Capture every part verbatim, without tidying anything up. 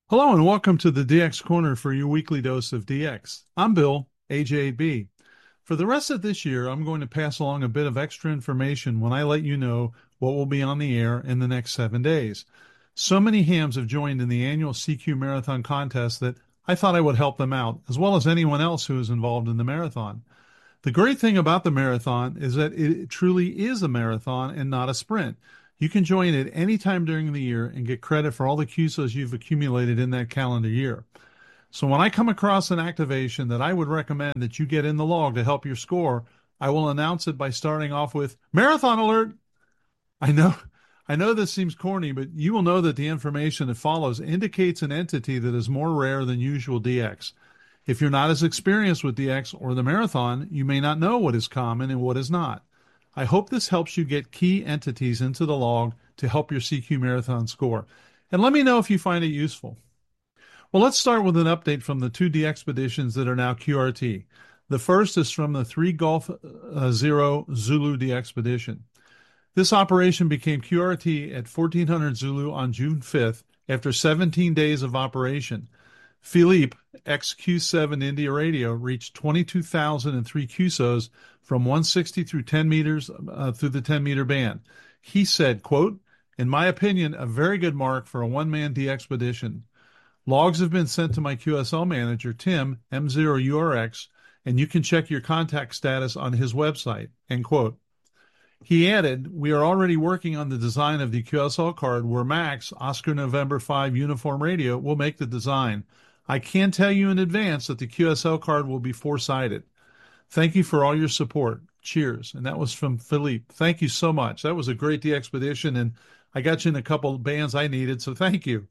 Hello and welcome to the D X Corner for your weekly dose of D X. I'm Bill, A J eight B. For the rest of this year, I'm going to pass along a bit of extra information when I let you know what will be on the air in the next seven days. So many hams have joined in the annual C Q Marathon contest that I thought I would help them out, as well as anyone else who is involved in the marathon. The great thing about the marathon is that it truly is a marathon and not a sprint. You can join at any time during the year and get credit for all the Q S Os you've accumulated in that calendar year. So when I come across an activation that I would recommend that you get in the log to help your score, I will announce it by starting off with Marathon Alert. I know I know this seems corny, but you will know that the information that follows indicates an entity that is more rare than usual D X. If you're not as experienced with D X or the marathon, you may not know what is common and what is not. I hope this helps you get key entities into the log to help your C Q Marathon score. And let me know if you find it useful. Well, let's start with an update from the two D expeditions that are now Q R T. The first is from the three Golf uh, Zero Zulu D expedition. This operation became Q R T at fourteen hundred Zulu on June fifth after seventeen days of operation. Philippe, ex Q seven India Radio, reached twenty-two thousand three Q S Os from one hundred sixty through ten meters uh, through the ten meter band. He said, quote, "In my opinion, a very good mark for a one-man D expedition. Logs have been sent to my Q S L manager, Tim, M zero U R X, and you can check your contact status on his website," end quote. He added, "We are already working on the design of the Q S L card where Max, Oscar November five Uniform Radio, will make the design. I can tell you in advance that the Q S L card will be four-sided. Thank you for all your support. Cheers." And that was from Philippe. Thank you so much. That was a great D expedition, and I got you in a couple of bands I needed, so thank you.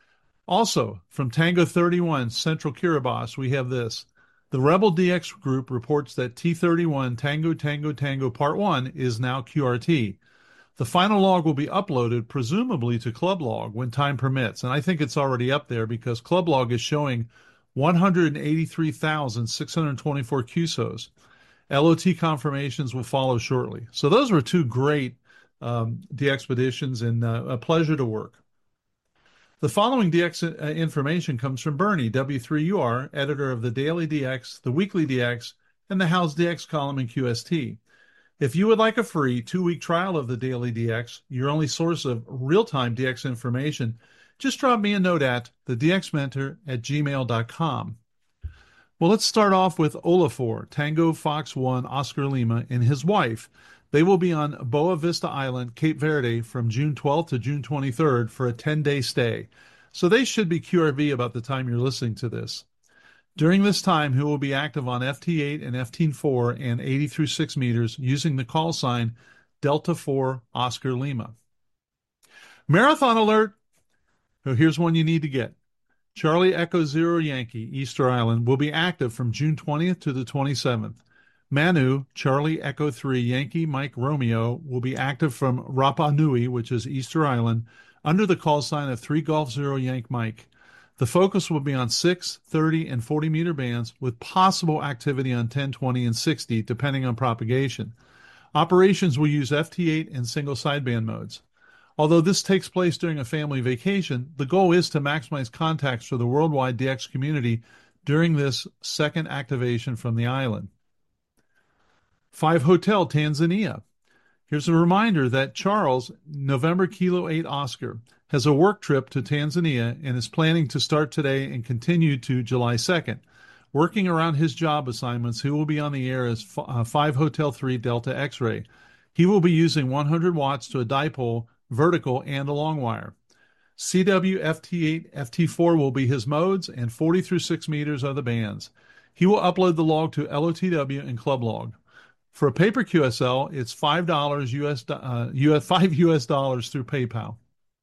Also, from Tango thirty-one, Central Kiribati, we have this. The Rebel D X group reports that T thirty-one Tango Tango Tango Part one is now Q R T. The final log will be uploaded, presumably to Club Log, when time permits. And I think it's already up there because Club Log is showing one hundred eighty-three thousand six hundred twenty-four Q S Os. L O T confirmations will follow shortly. So those were two great um, D expeditions and uh, a pleasure to work. The following D X information comes from Bernie, W three U R, editor of the Daily D X, the Weekly D X, and the How's D X column in Q S T. If you would like a free two-week trial of the Daily D X, your only source of real-time D X information, just drop me a note at the d x mentor at gmail dot com. Well, let's start off with Olafur, Tango Fox one Oscar Lima, and his wife. They will be on Boa Vista Island, Cape Verde, from June twelfth to June twenty-third for a ten-day stay. So they should be Q R V about the time you're listening to this. During this time, he will be active on F T eight and F T four and eighty through six meters using the call sign Delta four Oscar Lima. Marathon alert! So here's one you need to get. Charlie Echo Zero Yankee, Easter Island, will be active from June twentieth to the twenty-seventh. Manu, Charlie Echo three Yankee Mike Romeo, will be active from Rapa Nui, which is Easter Island, under the call sign of three Golf Zero Yank Mike. The focus will be on six, thirty, and forty meter bands with possible activity on ten, twenty, and sixty, depending on propagation. Operations will use F T eight and single sideband modes. Although this takes place during a family vacation, the goal is to maximize contacts for the worldwide D X community during this second activation from the island. Five Hotel, Tanzania. Here's a reminder that Charles, November Kilo eight Oscar, has a work trip to Tanzania and is planning to start today and continue to July second. Working around his job assignments, he will be on the air as five Hotel three Delta X-ray. He will be using one hundred watts to a dipole, vertical, and a long wire. C W F T eight, F T four will be his modes, and forty through six meters are the bands. He will upload the log to L O T W and Club Log. For a paper Q S L, it's five dollars U S, uh, U S, five U S dollars through PayPal.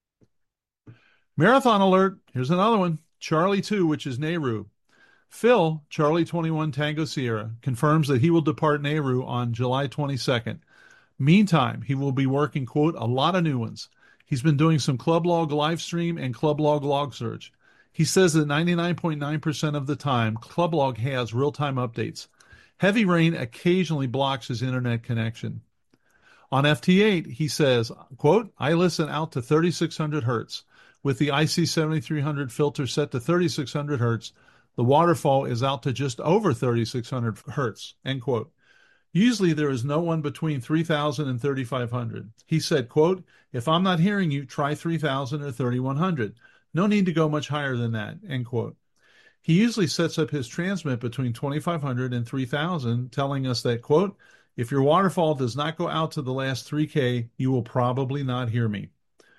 Marathon alert. Here's another one. Charlie two, which is Nehru. Phil, Charlie twenty-one Tango Sierra, confirms that he will depart Nehru on July twenty-second. Meantime, he will be working, quote, a lot of new ones. He's been doing some Club Log live stream and Club Log log search. He says that ninety-nine point nine percent of the time, Club Log has real-time updates. Heavy rain occasionally blocks his internet connection. On F T eight, he says, quote, I listen out to thirty-six hundred hertz. With the I C seventy-three hundred filter set to thirty-six hundred hertz, the waterfall is out to just over thirty-six hundred hertz, end quote. Usually there is no one between three thousand and thirty-five hundred. He said, quote, if I'm not hearing you, try three thousand or thirty-one hundred. No need to go much higher than that, end quote. He usually sets up his transmit between twenty-five hundred and three thousand, telling us that, quote, if your waterfall does not go out to the last three K, you will probably not hear me.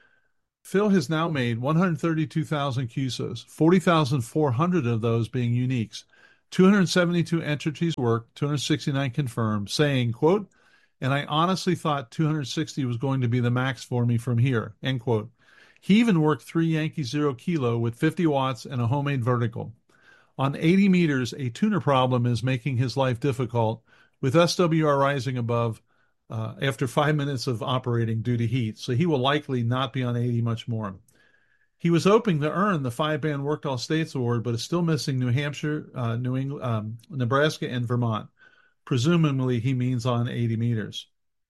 Phil has now made one hundred thirty-two thousand Q S Os, forty thousand four hundred of those being uniques. two hundred seventy-two entities worked, two hundred sixty-nine confirmed, saying, quote, and I honestly thought two hundred sixty was going to be the max for me from here, end quote. He even worked three Yankee Zero Kilo with fifty watts and a homemade vertical. On eighty meters, a tuner problem is making his life difficult, with S W R rising above uh, after five minutes of operating due to heat, so he will likely not be on eighty much more. He was hoping to earn the five-band Worked All States Award, but is still missing New Hampshire, uh, New England, um, Nebraska, and Vermont. Presumably, he means on eighty meters.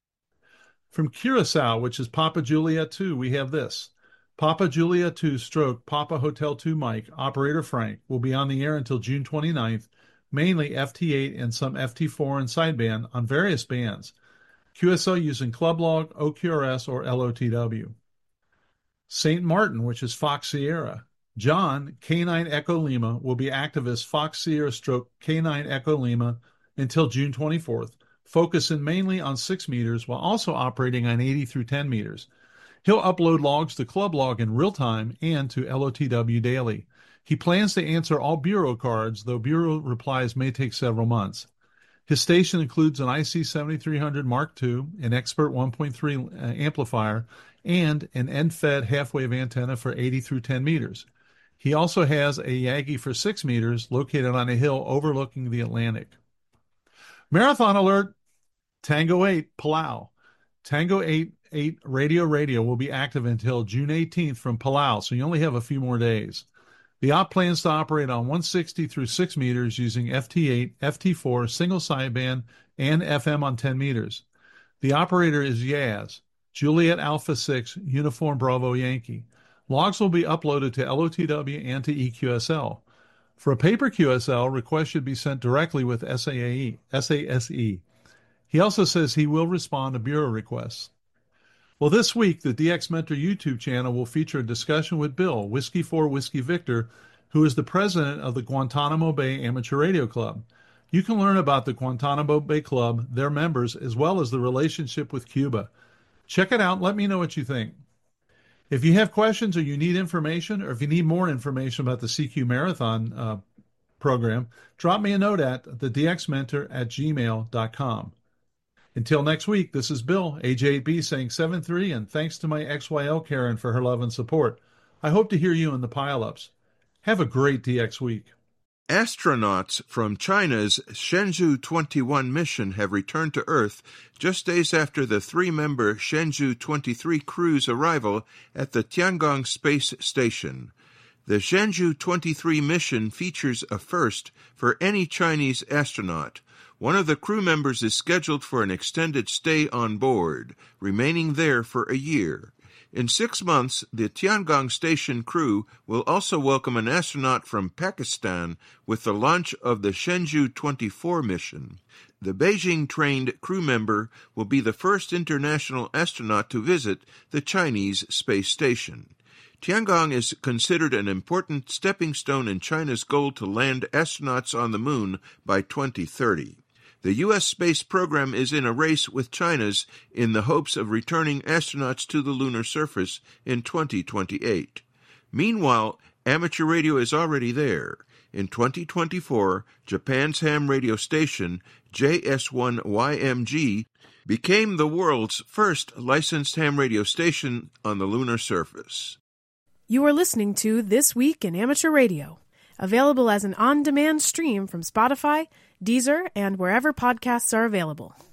From Curacao, which is Papa Juliet two, we have this. Papa Juliet two stroke Papa Hotel two Mike, Operator Frank, will be on the air until June twenty-ninth, mainly F T eight and some F T four and sideband on various bands. Q S L using Club Log, O Q R S, or L O T W. Saint Martin, which is Fox Sierra. John, K nine Echo Lima, will be active as Fox Sierra stroke K nine Echo Lima until June twenty-fourth, focusing mainly on six meters while also operating on eighty through ten meters. He'll upload logs to Club Log in real time and to L O T W daily. He plans to answer all Bureau cards, though Bureau replies may take several months. His station includes an I C seventy-three hundred Mark two, an Expert one point three uh, amplifier, and an end-fed half-wave antenna for eighty through ten meters. He also has a Yagi for six meters located on a hill overlooking the Atlantic. Marathon alert! Tango eight, Palau. Tango eight, eight Radio Radio will be active until June eighteenth from Palau, so you only have a few more days. The op plans to operate on one sixty through six meters using F T eight, F T four, single sideband, and F M on ten meters. The operator is Yaz, Juliet Alpha six, Uniform Bravo Yankee. Logs will be uploaded to L O T W and to E Q S L. For a paper Q S L, requests should be sent directly with S A E, S A S E. He also says he will respond to Bureau requests. Well, this week, the D X Mentor YouTube channel will feature a discussion with Bill, Whiskey four Whiskey Victor, who is the president of the Guantanamo Bay Amateur Radio Club. You can learn about the Guantanamo Bay Club, their members, as well as the relationship with Cuba. Check it out and let me know what you think. If you have questions or you need information, or if you need more information about the C Q Marathon uh, program, drop me a note at the d x mentor at gmail dot com. Until next week, this is Bill, A J eight B, saying seven three, and thanks to my X Y L Karen for her love and support. I hope to hear you in the pile-ups. Have a great D X week. Astronauts from China's Shenzhou twenty-one mission have returned to Earth just days after the three-member Shenzhou twenty-three crew's arrival at the Tiangong Space Station. The Shenzhou twenty-three mission features a first for any Chinese astronaut. One of the crew members is scheduled for an extended stay on board, remaining there for a year. In six months, the Tiangong Station crew will also welcome an astronaut from Pakistan with the launch of the Shenzhou twenty-four mission. The Beijing-trained crew member will be the first international astronaut to visit the Chinese space station. Tiangong is considered an important stepping stone in China's goal to land astronauts on the moon by twenty thirty. The U S space program is in a race with China's in the hopes of returning astronauts to the lunar surface in twenty twenty-eight. Meanwhile, amateur radio is already there. In twenty twenty-four, Japan's ham radio station, J S one Y M G, became the world's first licensed ham radio station on the lunar surface. You are listening to This Week in Amateur Radio, available as an on-demand stream from Spotify, Deezer, and wherever podcasts are available.